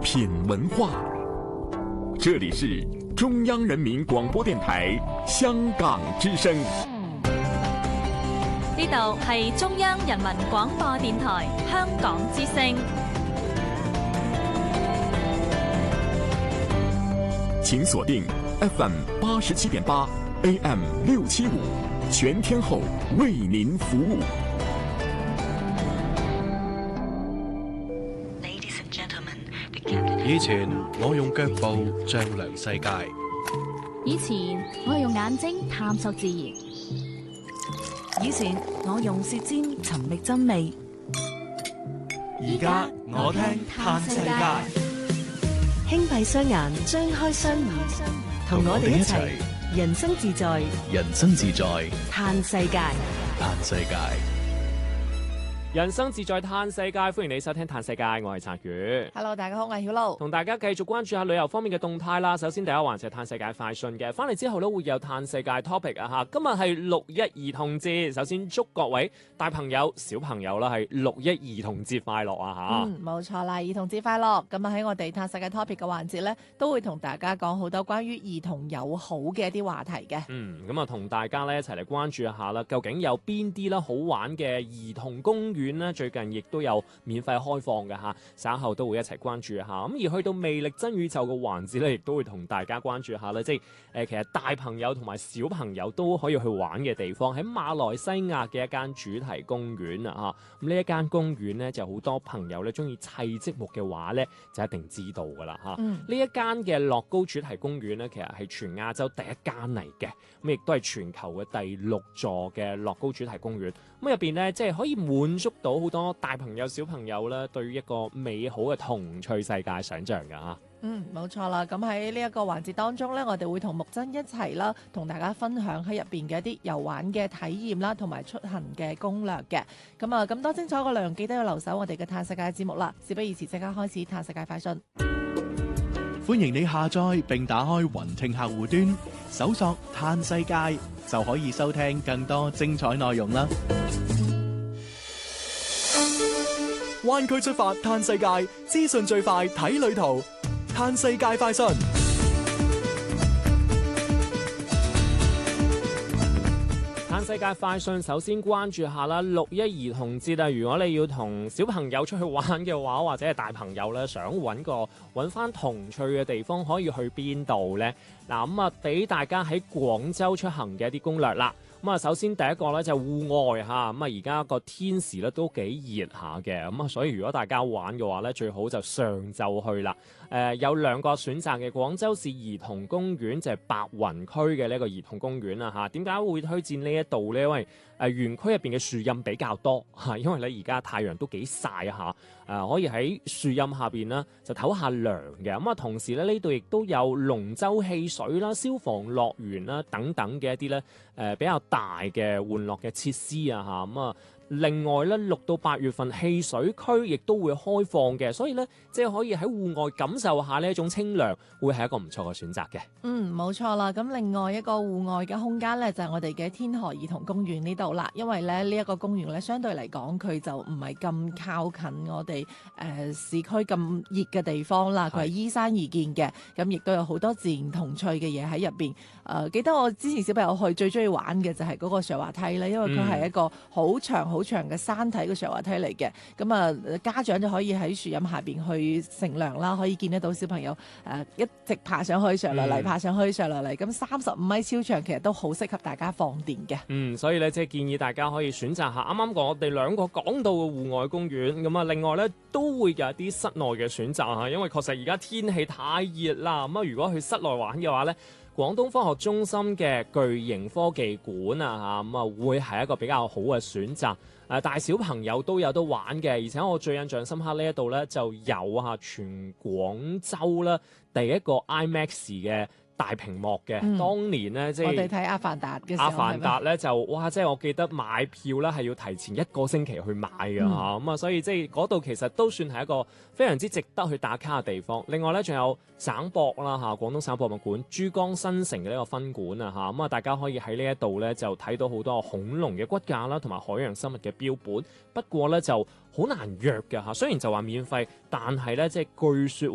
品文化。这里是中央人民廣播電台香港之聲。 呢度係中央人民廣播電台香港之聲。 請鎖定 FM 87.8 AM 675，全天候為您服務。 以前我用腳步丈量世界， 以前我係用眼睛探索自然， 以前我用舌尖尋覓真理， 而家我聽嘆世界。 輕閉雙眼，張開雙耳，同我哋一齊人生自在， 人生自在嘆世界， 嘆世界。 人生自在嘆世界，歡迎你收聽嘆世界，我係陳宇。 Hello， 大家好，我係曉露， 同大家繼續關注下旅遊方面嘅動態啦。首先第一環就係嘆世界快訊嘅，翻嚟之後咧會有嘆世界 topic 啊吓。今日係6·1兒童節，首先祝各位大朋友、小朋友啦係6·1兒童節快樂啊吓。 冇錯啦，兒童節快樂。咁啊喺我哋嘆世界 topic 嘅環節咧，都會同大家講好多關於兒童友好嘅一啲話題嘅。 咁啊同大家咧一齊嚟關注一下啦，究竟有邊啲啦好玩嘅兒童公園呢？最近亦都有免費開放嘅吓，稍後都會一齊關注一下。咁而去到魅力真宇宙嘅環節咧，亦都會同大家關注一下咧，即係其實大朋友同埋小朋友都可以去玩嘅地方，喺馬來西亞嘅一間主題公園啊吓。咁呢一間公園咧就好多朋友咧中意砌積木嘅話咧，就一定知道噶啦吓。呢一間嘅樂高主題公園咧，其實係全亞洲第一間嚟嘅，咁亦都係全球嘅第6座嘅樂高主題公園。咁入邊咧，即係可以滿足到好多大朋友小朋友咧對於一個美好嘅童趣世界想像㗎嚇。 冇錯啦。咁喺呢一個環節當中咧，我哋會同木真一齊啦，同大家分享喺入邊嘅一啲遊玩嘅體驗啦，同埋出行嘅攻略嘅。咁多精彩嘅內容，記得要留守我哋嘅嘆世界節目啦。事不宜遲，即刻開始嘆世界快訊。 歡迎你下載並打開雲聽客戶端，搜索嘆世界就可以收聽更多精彩內容啦。灣區出發嘆世界，資訊最快睇旅途，嘆世界快訊。 嘆世界快訊，首先關注下啦，6·1兒童節啊！如果你要同小朋友出去玩嘅話，或者係大朋友咧想揾翻童趣嘅地方，可以去邊度呢？嗱，咁啊，俾大家喺廣州出行嘅一啲攻略啦。咁啊，首先第一個咧就係戶外嚇，咁啊而家個天時咧都幾熱下嘅，咁啊所以如果大家玩嘅話咧，最好就上晝去啦。有2個選擇嘅，廣州市兒童公園就係白雲區嘅呢個兒童公園啦嚇。點解會推薦呢一度咧？因為園區入邊嘅樹蔭比較多嚇，因為咧而家太陽都幾曬嚇，可以喺樹蔭下邊啦就唞下涼嘅。咁啊同時咧呢度亦都有龍舟汽水啦、消防樂園啦等等嘅一啲咧比較大嘅玩樂嘅設施啊嚇。咁啊另外咧6到8月份汽水區亦都會開放嘅，所以咧即係可以喺戶外感受下呢一種清涼，會係一個唔錯嘅選擇嘅。 冇錯啦。咁另外一個戶外嘅空間咧就係我哋嘅天河兒童公園呢度啦。因為咧呢一個公園咧相對嚟講佢就唔係咁靠近我哋市區咁熱嘅地方啦，佢係依山而建嘅，咁亦都有好多自然童趣嘅嘢喺入邊。記得我之前小朋友去最中意玩嘅就係嗰個滑滑梯咧，因為佢係一個好長嘅山體嘅滑滑梯嚟嘅。咁啊家長就可以喺樹蔭下邊去乘涼啦，可以見得到小朋友一直爬上去上落嚟，爬上去上落嚟，咁35米超長，其實都好適合大家放電嘅。 所以咧即係建議大家可以選擇下啱啱我哋2個講到嘅戶外公園。咁啊另外咧都會有一啲室內嘅選擇嚇，因為確實而家天氣太熱啦。咁啊如果去室內玩嘅話咧，廣東科學中心嘅巨型科技館啊嚇，咁啊會係一個比較好嘅選擇。大小朋友都有得玩嘅，而且我最印象深刻呢一度咧就有全廣州啦第一個 IMAX 嘅大屏幕嘅。當年咧即係我哋睇阿凡達嘅時候， 阿凡達咧就哇，即係我記得買票咧係要提前1個星期去買嘅嚇，咁啊所以即係嗰度其實都算係一個非常之值得去打卡嘅地方。另外咧仲有省博啦嚇，廣東省博物館珠江新城嘅呢個分館啊嚇，咁啊大家可以喺呢一度咧就睇到好多恐龍嘅骨架啦，同埋海洋生物嘅標本。不過咧就好難約㗎嚇，雖然就話免費，但係咧即係據說